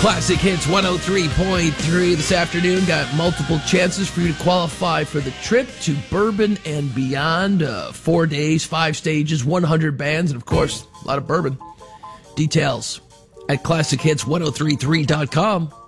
Classic Hits 103.3 this afternoon. Got multiple chances for you to qualify for the trip to Bourbon and Beyond. 4 days, 5 stages, 100 bands, and of course, a lot of bourbon. Details at ClassicHits1033.com.